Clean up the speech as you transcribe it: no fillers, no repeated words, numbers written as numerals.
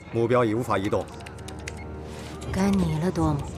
目标已无法移动。 该你了，多姆。